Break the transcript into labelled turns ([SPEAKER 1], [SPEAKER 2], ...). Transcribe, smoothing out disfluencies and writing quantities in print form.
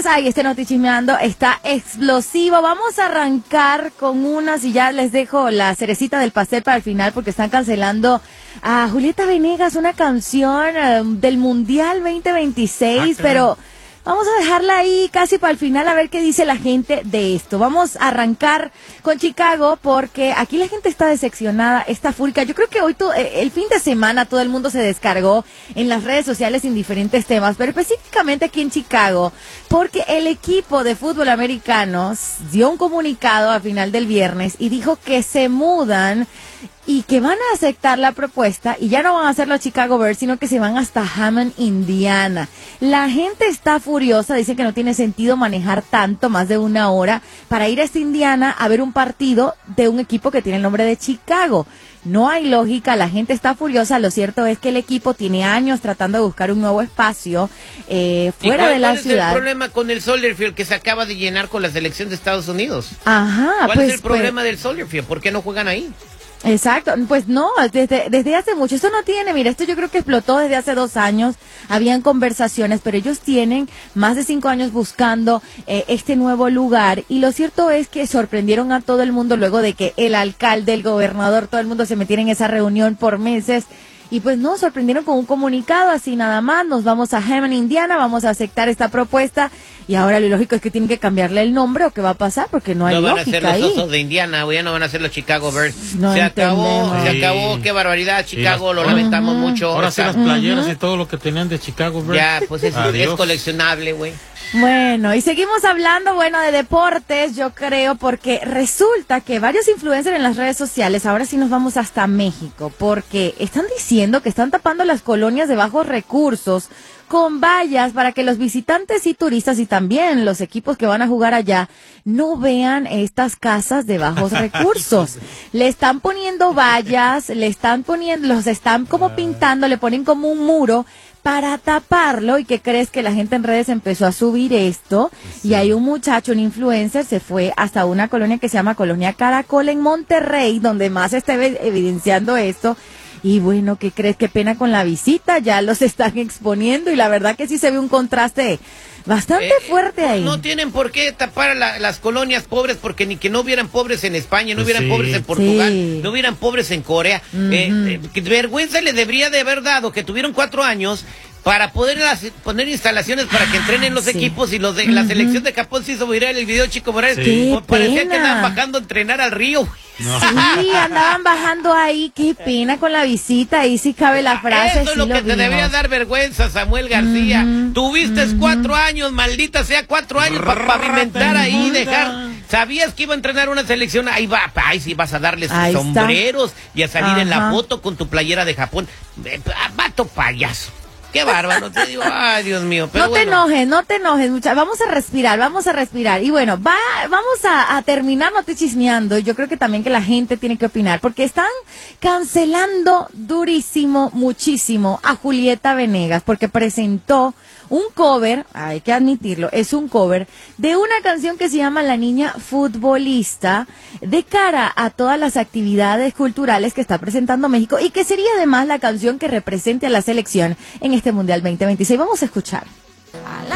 [SPEAKER 1] Ay, este Notichismeando está explosivo. Vamos a arrancar con unas y ya les dejo la cerecita del pastel para el final porque están cancelando a Julieta Venegas, una canción del Mundial 2026, pero vamos a dejarla ahí casi para el final a ver qué dice la gente de esto. Vamos a arrancar con Chicago porque aquí la gente está decepcionada, está fúrica. Yo creo que hoy el fin de semana todo el mundo se descargó en las redes sociales en diferentes temas, pero específicamente aquí en Chicago, porque el equipo de fútbol americano dio un comunicado a final del viernes y dijo que se mudan y que van a aceptar la propuesta y ya no van a hacer los Chicago Bears, sino que se van hasta Hammond, Indiana. La gente está furiosa, dice que no tiene sentido manejar tanto, más de una hora, para ir a esta Indiana a ver un partido de un equipo que tiene el nombre de Chicago. No hay lógica, la gente está furiosa. Lo cierto es que el equipo tiene años tratando de buscar un nuevo espacio fuera de la ciudad.
[SPEAKER 2] ¿Cuál es el problema con el Soldier Field que se acaba de llenar con la selección de Estados Unidos?
[SPEAKER 1] Ajá.
[SPEAKER 2] ¿Cuál es el problema del Soldier Field? ¿Por qué no juegan ahí?
[SPEAKER 1] Exacto, pues no, desde hace mucho, esto no tiene, mira, esto yo creo que explotó desde hace 2 años, habían conversaciones, pero ellos tienen más de 5 años buscando este nuevo lugar, y lo cierto es que sorprendieron a todo el mundo luego de que el alcalde, el gobernador, todo el mundo se metiera en esa reunión por meses. Y pues no, sorprendieron con un comunicado, así nada más, nos vamos a Hammond, Indiana, vamos a aceptar esta propuesta, y ahora lo lógico es que tienen que cambiarle el nombre, o qué va a pasar, porque no hay lógica ahí.
[SPEAKER 2] No van a ser los Osos de Indiana, o ya no van a ser los Chicago Bears.
[SPEAKER 1] No
[SPEAKER 2] se
[SPEAKER 1] entendemos.
[SPEAKER 2] acabó, qué barbaridad, Chicago, lo lamentamos mucho.
[SPEAKER 3] Ahora sí las playeras y todo lo que tenían de Chicago Bears.
[SPEAKER 2] Ya, pues es coleccionable, güey.
[SPEAKER 1] Bueno, y seguimos hablando, de deportes, yo creo, porque resulta que varios influencers en las redes sociales, ahora sí nos vamos hasta México, porque están diciendo que están tapando las colonias de bajos recursos con vallas para que los visitantes y turistas y también los equipos que van a jugar allá no vean estas casas de bajos recursos. Le están poniendo vallas, los están como pintando, le ponen como un muro para taparlo. ¿Y qué crees? Que la gente en redes empezó a subir esto, y hay un muchacho, un influencer, se fue hasta una colonia que se llama Colonia Caracol en Monterrey, donde más se está evidenciando esto. Y bueno, ¿qué crees? Qué pena con la visita, ya los están exponiendo, y la verdad que sí se ve un contraste bastante fuerte ahí.
[SPEAKER 2] No tienen por qué tapar las colonias pobres, porque ni que no hubieran pobres en España, no hubieran pobres en Portugal, no hubieran pobres en Corea. Vergüenza le debería de haber dado que tuvieron 4 años para poder poner instalaciones para que entrenen los equipos, y los de la selección de Japón se hizo viral el video, Chico Morales. Parecía que andaban bajando a entrenar al río.
[SPEAKER 1] No. Sí, andaban bajando ahí, qué pena con la visita, ahí sí cabe la frase.
[SPEAKER 2] Eso es lo que te debería dar vergüenza, Samuel García. Tuviste 4 años, maldita sea, 4 años para pavimentar ahí, dejar. ¿Sabías que iba a entrenar una selección? Ahí sí vas a darles sombreros y a salir en la foto con tu playera de Japón. Vato payaso. Qué bárbaro, te digo, ay, Dios mío. Pero
[SPEAKER 1] no te enojes, muchachos. Vamos a respirar. Y bueno, vamos a terminar No Te Chismeando. Yo creo que también que la gente tiene que opinar, porque están cancelando durísimo, muchísimo a Julieta Venegas, porque presentó un cover, hay que admitirlo, es un cover de una canción que se llama La Niña Futbolista, de cara a todas las actividades culturales que está presentando México, y que sería además la canción que represente a la selección en este Mundial 2026. Vamos a escuchar.